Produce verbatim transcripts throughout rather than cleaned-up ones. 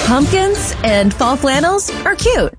Pumpkins and fall flannels are cute.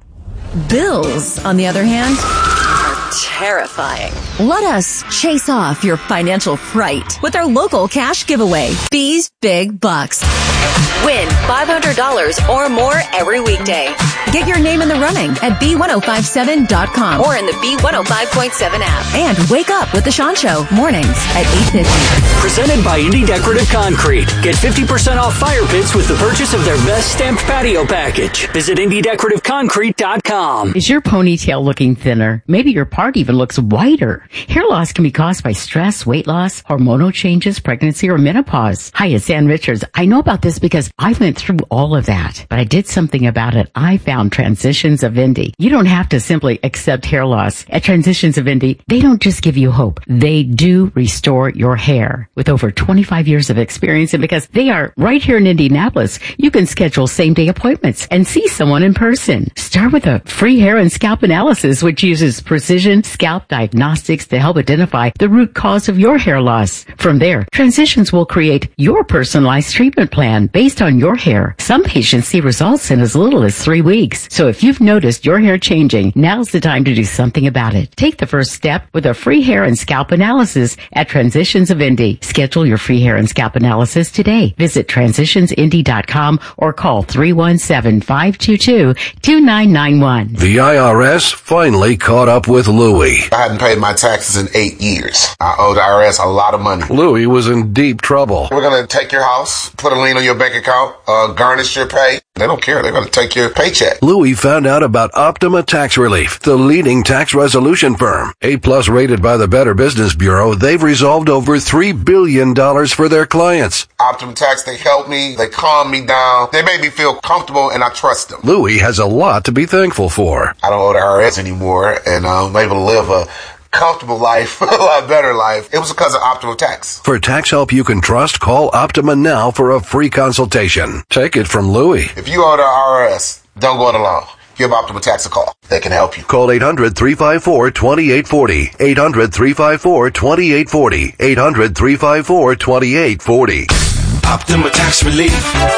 Bills, on the other hand, are terrifying. Let us chase off your financial fright with our local cash giveaway, B's Big Bucks. Win five hundred dollars or more every weekday. Get your name in the running at B ten fifty-seven dot com or in the B one oh five point seven app. And wake up with The Sean Show mornings at eight fifty. Presented by Indy Decorative Concrete. Get fifty percent off fire pits with the purchase of their best stamped patio package. Visit Indy Decorative Concrete dot com. Is your ponytail looking thinner? Maybe your part even looks whiter. Hair loss can be caused by stress, weight loss, hormonal changes, pregnancy, or menopause. Hi, it's Ann Richards. I know about this because I went through all of that, but I did something about it. I found Transitions of Indy. You don't have to simply accept hair loss. At Transitions of Indy, they don't just give you hope. They do restore your hair. With over twenty-five years of experience, and because they are right here in Indianapolis, you can schedule same-day appointments and see someone in person. Start with a free hair and scalp analysis, which uses precision scalp diagnostics to help identify the root cause of your hair loss. From there, Transitions will create your personalized treatment plan based on your hair. Some patients see results in as little as three weeks. So if you've noticed your hair changing, now's the time to do something about it. Take the first step with a free hair and scalp analysis at Transitions of Indy. Schedule your free hair and scalp analysis today. Visit transitions indy dot com or call three one seven, five two two, two nine nine one. The I R S finally caught up with Louie. I hadn't paid my taxes in eight years. I owed the I R S a lot of money. Louie was in deep trouble. We're going to take your house, put a lien on your bank account, uh, garnish your pay. They don't care. They're going to take your paycheck. Louie found out about Optima Tax Relief, the leading tax resolution firm. A-plus rated by the Better Business Bureau, they've resolved over three billion dollars for their clients. Optima Tax, they help me. They calm me down. They make me feel comfortable, and I trust them. Louie has a lot to be thankful for. I don't owe the I R S anymore, and I'm able to live a comfortable life, a lot better life. It was because of Optima Tax. For tax help you can trust, call Optima now for a free consultation. Take it from Louie. If you owe the I R S, don't go it alone. Give Optima Tax a call. They can help you. Call eight hundred, three five four, two eight four zero. eight hundred, three five four, two eight four zero. eight hundred, three five four, two eight four zero. Optima Tax Relief.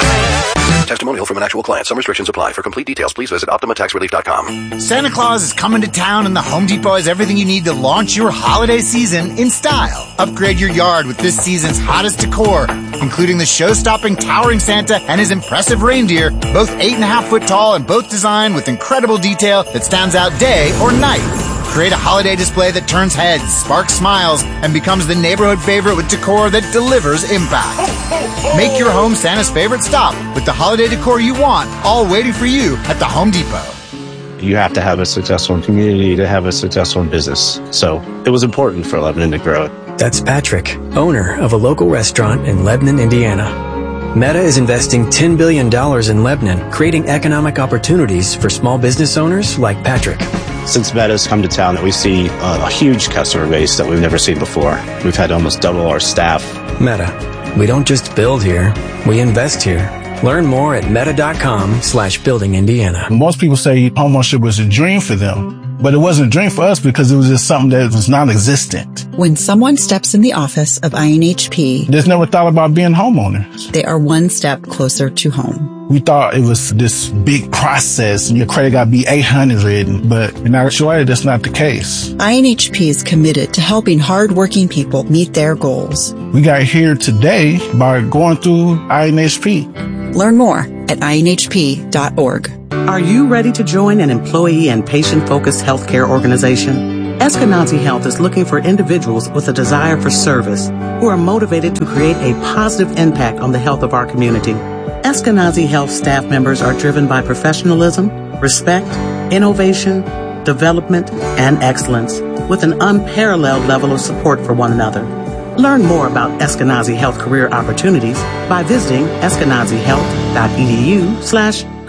Testimonial from an actual client. Some restrictions apply. For complete details, please visit optima tax relief dot com. Santa Claus is coming to town, and the Home Depot has everything you need to launch your holiday season in style. Upgrade your yard with this season's hottest decor, including the show-stopping towering Santa and his impressive reindeer, both eight and a half foot tall and both designed with incredible detail that stands out day or night. Create a holiday display that turns heads, sparks smiles, and becomes the neighborhood favorite with decor that delivers impact. Make your home Santa's favorite stop with the holiday decor you want, all waiting for you at the Home Depot. You have to have a successful community to have a successful business. So it was important for Lebanon to grow it. That's Patrick, owner of a local restaurant in Lebanon, Indiana. Meta is investing ten billion dollars in Lebanon, creating economic opportunities for small business owners like Patrick. Since Meta's come to town, that we see a, a huge customer base that we've never seen before. We've had almost double our staff. Meta. We don't just build here, we invest here. Learn more at meta.com slash building Indiana. Most people say homeownership was a dream for them, but it wasn't a dream for us because it was just something that was non-existent. When someone steps in the office of I N H P, they just never thought about being homeowners. They are one step closer to home. We thought it was this big process and your credit got to be eight hundred, but in actuality, that's not the case. I N H P is committed to helping hardworking people meet their goals. We got here today by going through I N H P. Learn more at I N H P dot org. Are you ready to join an employee and patient-focused healthcare organization? Eskenazi Health is looking for individuals with a desire for service who are motivated to create a positive impact on the health of our community. Eskenazi Health staff members are driven by professionalism, respect, innovation, development, and excellence, with an unparalleled level of support for one another. Learn more about Eskenazi Health career opportunities by visiting eskenazi health dot e d u slash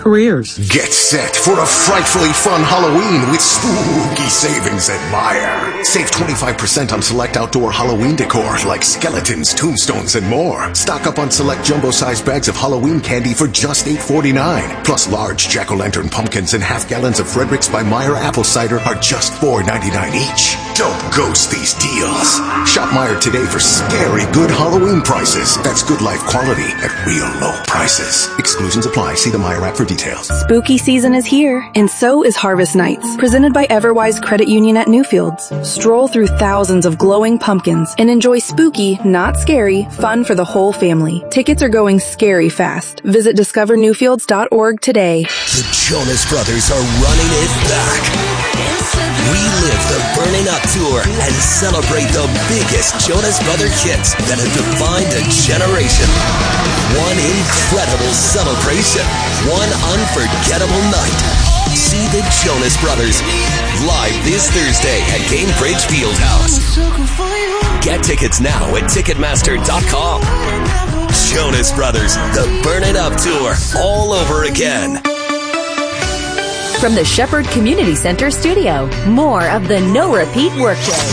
careers. Get set for a frightfully fun Halloween with spooky savings at Meijer. Save twenty-five percent on select outdoor Halloween decor like skeletons, tombstones, and more. Stock up on select jumbo-sized bags of Halloween candy for just eight forty-nine. Plus large jack-o'-lantern pumpkins and half gallons of Frederick's by Meijer apple cider are just four ninety-nine each. Don't ghost these deals. Shop Meijer today for scary good Halloween prices. That's good life quality at real low prices. Exclusions apply. See the Meijer app for details. Spooky season is here, and so is Harvest Nights, presented by Everwise Credit Union at Newfields. Stroll through thousands of glowing pumpkins and enjoy spooky, not scary, fun for the whole family. Tickets are going scary fast. Visit discover newfields dot org today. The Jonas Brothers are running it back. Relive the Burning Up Tour and celebrate the biggest Jonas Brother hits that have defined a generation. One incredible celebration. One unforgettable night. See the Jonas Brothers live this Thursday at Gainbridge Fieldhouse. Get tickets now at ticketmaster dot com. Jonas Brothers, the Burn It Up Tour, all over again. From the Shepherd Community Center studio, more of the No Repeat Workday.